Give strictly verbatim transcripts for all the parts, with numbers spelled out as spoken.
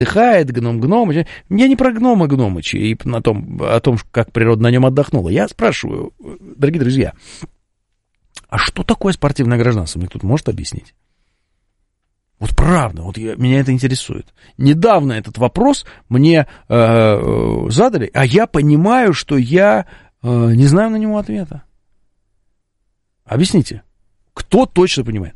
отдыхает, гном Гномыч. Я не про гнома Гномыча и на том, о том, как природа на нем отдохнула. Я спрашиваю, дорогие друзья, а что такое спортивное гражданство? Мне кто-то может объяснить? Вот правда, вот я, меня это интересует. Недавно этот вопрос мне э, задали, а я понимаю, что я э, не знаю на него ответа. Объясните, кто точно понимает?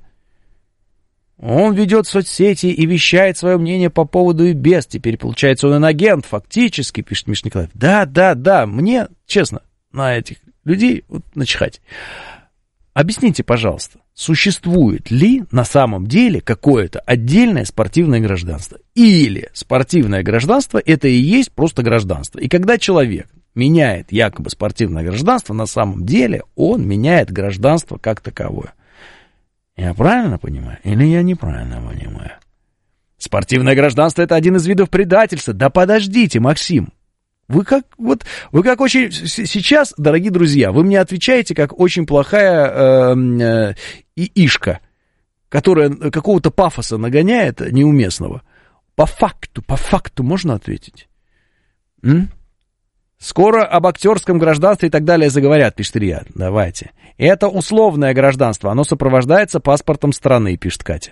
Он ведет соцсети и вещает свое мнение по поводу и без. Теперь, получается, он инагент, фактически, пишет Миша Николаев. Да, да, да, мне, честно, на этих людей вот, начихать. Объясните, пожалуйста, существует ли на самом деле какое-то отдельное спортивное гражданство? Или спортивное гражданство это и есть просто гражданство? И когда человек меняет якобы спортивное гражданство, на самом деле он меняет гражданство как таковое. Я правильно понимаю? Или я неправильно понимаю? Спортивное гражданство это один из видов предательства. Да подождите, Максим. Вы как, вот, вы как очень, сейчас, дорогие друзья, вы мне отвечаете, как очень плохая э, э, ишка, которая какого-то пафоса нагоняет неуместного. По факту, по факту можно ответить? М? Скоро об актерском гражданстве и так далее заговорят, пишет Илья. Давайте. Это условное гражданство, оно сопровождается паспортом страны, пишет Катя.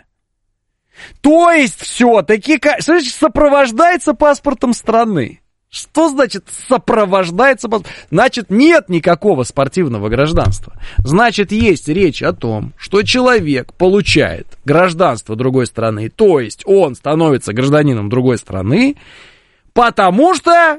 То есть все-таки, значит, сопровождается паспортом страны. Что значит сопровождается? Значит, нет никакого спортивного гражданства. Значит, есть речь о том, что человек получает гражданство другой страны, то есть он становится гражданином другой страны, потому что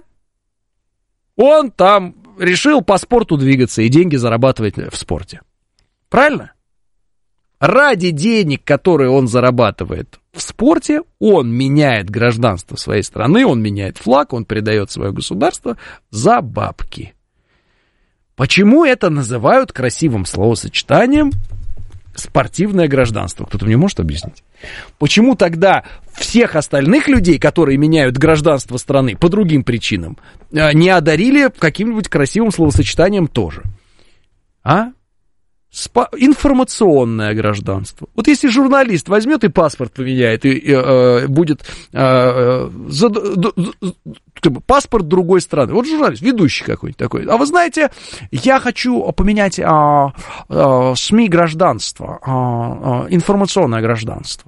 он там решил по спорту двигаться и деньги зарабатывать в спорте. Правильно? Ради денег, которые он зарабатывает в спорте, он меняет гражданство своей страны, он меняет флаг, он предает свое государство за бабки. Почему это называют красивым словосочетанием спортивное гражданство? Кто-то мне может объяснить? Почему тогда всех остальных людей, которые меняют гражданство страны по другим причинам, не одарили каким-нибудь красивым словосочетанием тоже? А? Спа- информационное гражданство. Вот если журналист возьмет и паспорт поменяет, и, и э, будет э, за, д, д, как бы паспорт другой страны. Вот журналист, ведущий какой-нибудь такой. А вы знаете, я хочу поменять э, э, СМИ гражданство, э, э, информационное гражданство.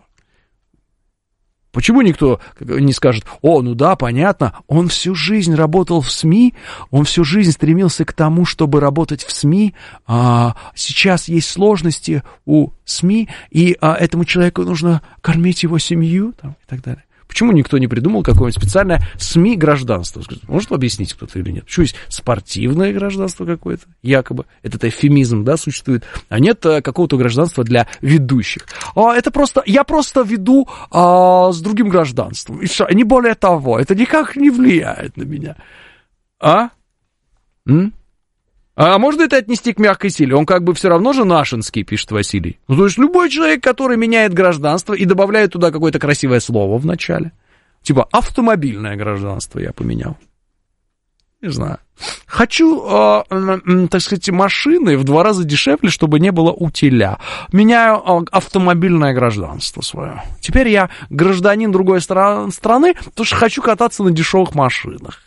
Почему никто не скажет: о, ну да, понятно, он всю жизнь работал в СМИ, он всю жизнь стремился к тому, чтобы работать в СМИ, а сейчас есть сложности у СМИ, и а, этому человеку нужно кормить его семью, там, и так далее. Почему никто не придумал какое-нибудь специальное СМИ гражданство? Может объяснить кто-то или нет? Почему есть спортивное гражданство какое-то, якобы, этот эвфемизм, да, существует, а нет какого-то гражданства для ведущих? А, это просто, я просто веду а, с другим гражданством, и все, не более того, это никак не влияет на меня. А? М? А можно это отнести к мягкой силе? Он как бы все равно же нашинский, пишет Василий. Ну, то есть любой человек, который меняет гражданство и добавляет туда какое-то красивое слово в начале. Типа автомобильное гражданство я поменял. Не знаю. Хочу, э, э, так сказать, машины в два раза дешевле, чтобы не было утиля. Меняю э, автомобильное гражданство свое. Теперь я гражданин другой стра- страны, потому что хочу кататься на дешевых машинах.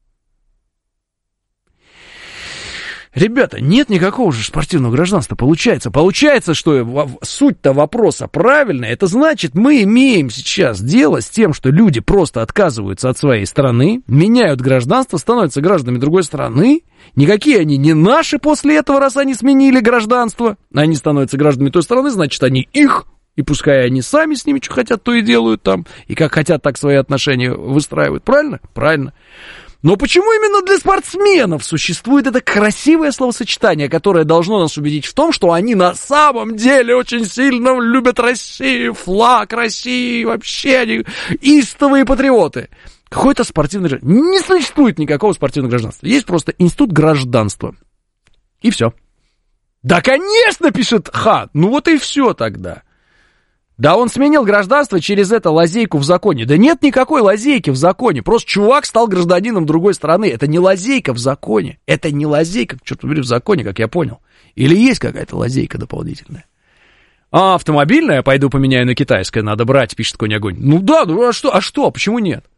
Ребята, нет никакого же спортивного гражданства. Получается, получается, что суть-то вопроса правильная. Это значит, мы имеем сейчас дело с тем, что люди просто отказываются от своей страны, меняют гражданство, становятся гражданами другой страны. Никакие они не наши после этого, раз они сменили гражданство. Они становятся гражданами той страны, значит, они их. И пускай они сами с ними что хотят, то и делают там. И как хотят, так свои отношения выстраивают. Правильно? Правильно. Но почему именно для спортсменов существует это красивое словосочетание, которое должно нас убедить в том, что они на самом деле очень сильно любят Россию, флаг России, вообще они истовые патриоты? Какое-то спортивное гражданство. Не существует никакого спортивного гражданства. Есть просто институт гражданства. И все. Да, конечно, пишет Ха. Ну вот и все тогда. Да он сменил гражданство через это лазейку в законе. Да нет никакой лазейки в законе. Просто чувак стал гражданином другой страны. Это не лазейка в законе. Это не лазейка, черт побери, в законе, как я понял. Или есть какая-то лазейка дополнительная? А автомобильное пойду поменяю на китайское, надо брать, пишет Конь Огонь. Ну да, ну а что, а что, почему нет?